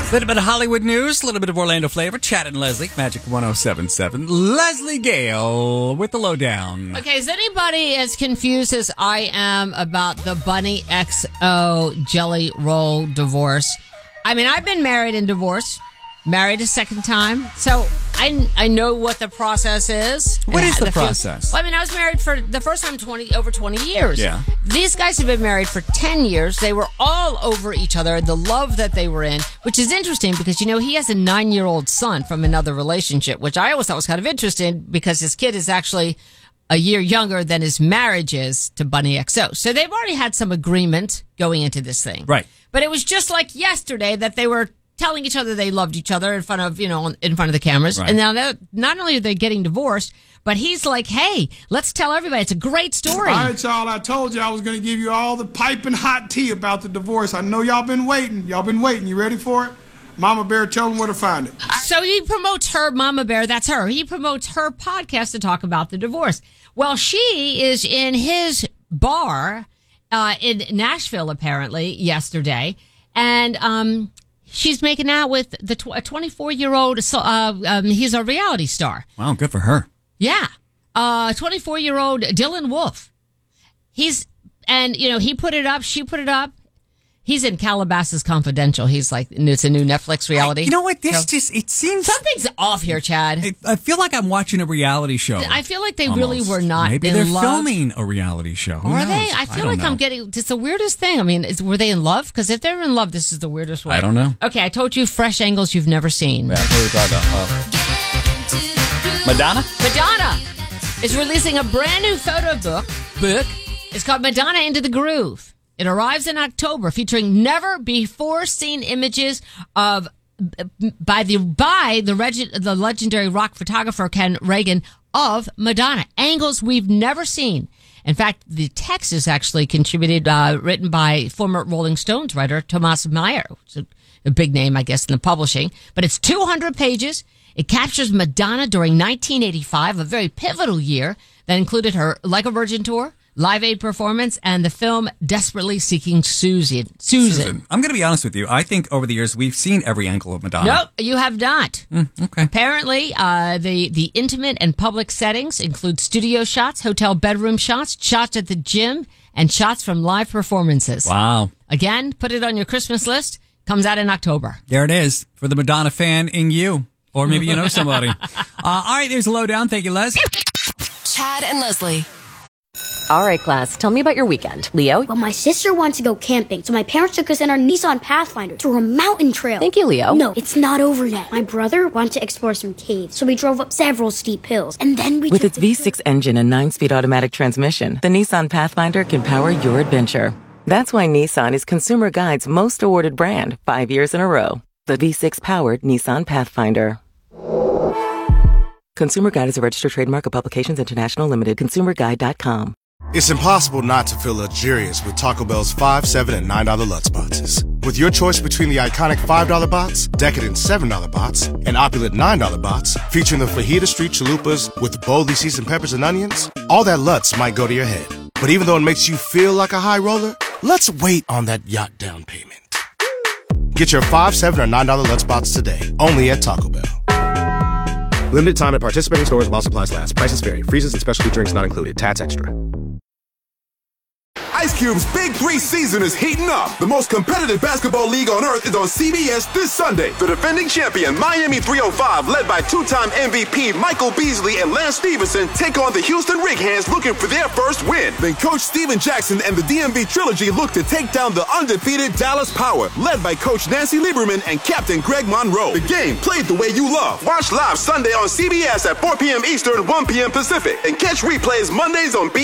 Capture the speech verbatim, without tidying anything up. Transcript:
A little bit of Hollywood news, a little bit of Orlando flavor. Chad and Leslie, Magic one oh seven point seven. Leslie Gale with the lowdown. Okay, is anybody as confused as I am about the Bunny X O Jelly Roll divorce? I mean, I've been married and divorced. Married a second time. So I, I know what the process is. What is the, the process? Well, I mean, I was married for the first time twenty over twenty years. Yeah. These guys have been married for ten years. They were all over each other, the love that they were in, which is interesting because, you know, he has a nine-year-old son from another relationship, which I always thought was kind of interesting because his kid is actually a year younger than his marriage is to Bunny X O. So they've already had some agreement going into this thing. Right. But it was just like yesterday that they were telling each other they loved each other in front of, you know, in front of the cameras. Right. And now they're, not only are they getting divorced, but he's like, hey, let's tell everybody. It's a great story. All right, y'all, I told you I was going to give you all the piping hot tea about the divorce. I know y'all been waiting. Y'all been waiting. You ready for it? Mama Bear, tell them where to find it. So he promotes her, Mama Bear, that's her. He promotes her podcast to talk about the divorce. Well, she is in his bar uh, in Nashville, apparently, yesterday. And, um... she's making out with the tw- a twenty-four-year-old, uh, um, he's a reality star. Wow, good for her. Yeah. Uh, twenty-four-year-old Dylan Wolf. He's, and, you know, he put it up, she put it up. He's in Calabasas Confidential. He's like, it's a new Netflix reality. I, you know what? This so, just, it seems... Something's off here, Chad. I, I feel like I'm watching a reality show. I feel like they almost. really were not Maybe in they're love. filming a reality show. Who Are knows? they? I feel I like know. I'm getting, it's the weirdest thing. I mean, is, were they in love? Because if they're in love, this is the weirdest way. I don't know. Okay, I told you fresh angles you've never seen. Yeah, who are we talking about? Uh, Madonna? Madonna is releasing a brand new photo book. Book. It's called Madonna Into the Groove. It arrives in October, featuring never before seen images of by the by the reg, the legendary rock photographer Ken Reagan of Madonna. Angles we've never seen. In fact, the text is actually contributed, uh, written by former Rolling Stones writer Thomas Meyer, which is a, a big name, I guess, in the publishing. But it's two hundred pages. It captures Madonna during nineteen eighty-five, a very pivotal year that included her Like a Virgin tour, Live Aid performance, and the film Desperately Seeking Susan. Susan. Susan. I'm going to be honest with you. I think over the years we've seen every angle of Madonna. Nope, you have not. Mm, okay. Apparently, uh, the, the intimate and public settings include studio shots, hotel bedroom shots, shots at the gym, and shots from live performances. Wow. Again, put it on your Christmas list. Comes out in October. There it is for the Madonna fan in you. Or maybe you know somebody. uh, all right, there's a lowdown. Thank you, Les. Chad and Leslie. All right, class, tell me about your weekend. Leo? Well, my sister wanted to go camping, so my parents took us in our Nissan Pathfinder to a mountain trail. Thank you, Leo. No, it's not over yet. My brother wanted to explore some caves, so we drove up several steep hills, and then we With took its the V six engine and nine-speed automatic transmission, the Nissan Pathfinder can power your adventure. That's why Nissan is Consumer Guide's most awarded brand, five years in a row. The V six-powered Nissan Pathfinder. Consumer Guide is a registered trademark of Publications International Limited. consumer guide dot com. It's impossible not to feel luxurious with Taco Bell's five, seven, and nine dollar Lutz boxes. With your choice between the iconic five dollar box, decadent seven dollar box, and opulent nine dollar box, featuring the Fajita Street Chalupas with boldly seasoned peppers and onions, all that Lutz might go to your head. But even though it makes you feel like a high roller, let's wait on that yacht down payment. Get your five, seven, or nine dollar Lutz box today, only at Taco Bell. Limited time at participating stores while supplies last. Prices vary. Freezes and specialty drinks not included. Tats extra. Ice Cube's Big Three season is heating up. The most competitive basketball league on earth is on C B S this Sunday. The defending champion, Miami three oh five, led by two-time M V P Michael Beasley and Lance Stevenson, take on the Houston Rig Hands looking for their first win. Then Coach Steven Jackson and the D M V Trilogy look to take down the undefeated Dallas Power, led by Coach Nancy Lieberman and Captain Greg Monroe. The game played the way you love. Watch live Sunday on C B S at four p.m. Eastern, one p.m. Pacific, and catch replays Mondays on B.